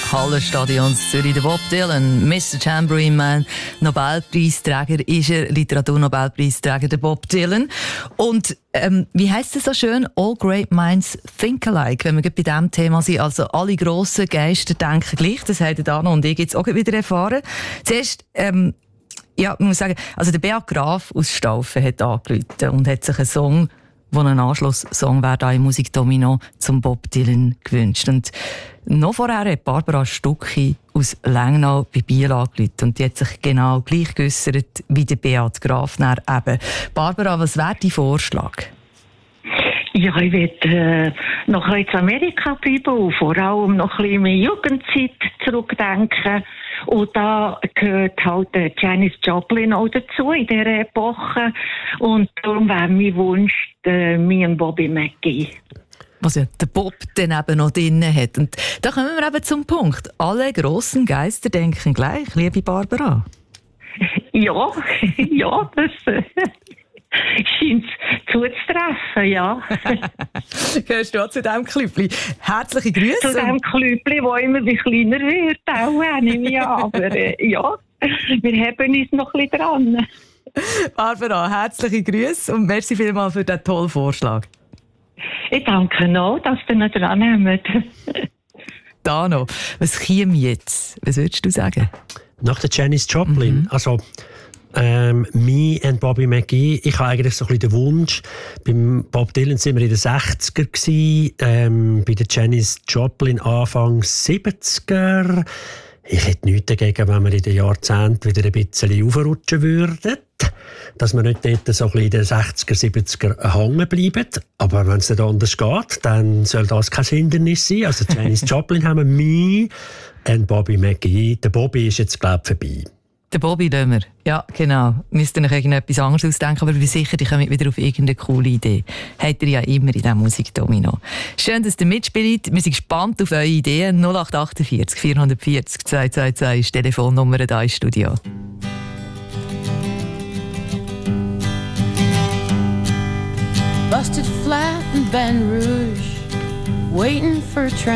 Hallenstadions Zürich, der Bob Dylan, Mr. Tambourine Man, Nobelpreisträger ist er, Literaturnobelpreisträger, der Bob Dylan. Und wie heisst es so schön? All great minds think alike. Wenn wir bei diesem Thema sind, also alle grossen Geister denken gleich. Das haben Dana und ich jetzt auch wieder erfahren. Zuerst, ja, man muss sagen, also der Beat Graf aus Staufen hat angerufen und hat sich einen Song, der ein Anschlusssong wäre, da im Musikdomino zum Bob Dylan gewünscht. Und noch vorher hat Barbara Stucki aus Lengnau bei Biel angerufen und die hat sich genau gleich geäussert wie der Beat Graf eben. Barbara, was wäre dein Vorschlag? Ja, ich will noch in Amerika bleiben und vor allem noch ein bisschen mehr Jugendzeit zurückdenken. Und da gehört halt Janis Joplin auch dazu in dieser Epoche. Und darum wäre mein Wunsch mir und Bobby McGee. Was ja der Bob dann eben noch drin hat. Und da kommen wir eben zum Punkt. Alle grossen Geister denken gleich, liebe Barbara. Ja, ja, das scheint zuzutreffen, ja. Gehörst du auch zu diesem Klüppli? Herzliche Grüße. Zu diesem Klüppli, das immer wie kleiner wird, auch nehme ich an. Aber ja, wir haben uns noch ein bisschen dran. Barbara, herzliche Grüße und merci vielmals für diesen tollen Vorschlag. Ich danke noch, dass ihr ihn dran nehmt. Dano, was käme jetzt? Was würdest du sagen? Nach der Janis Joplin. Also, me and Bobby McGee. Ich habe eigentlich so ein bisschen den Wunsch, beim Bob Dylan sind wir in den 60er gewesen, bei der Janis Joplin Anfang 70er. Ich hätte nichts dagegen, wenn wir in den Jahrzehnten wieder ein bisschen aufrutschen würden. Dass wir nicht dort so ein bisschen in den 60er, 70er hängen bleiben. Aber wenn es nicht anders geht, dann soll das kein Hindernis sein. Also Janis Joplin haben wir, me and Bobby McGee. Der Bobby ist jetzt, glaube ich, vorbei. Der Bobby lassen wir. Ja, genau. Müsst ihr euch irgendetwas anderes ausdenken, aber ich bin sicher, die kommen wieder auf irgendeine coole Idee. Habt ihr ja immer in diesem Musikdomino. Schön, dass ihr mitspielt. Wir sind gespannt auf eure Ideen. 0848 440 222 ist die Telefonnummer hier im Studio. Busted flat in Baton Rouge, waiting for a train.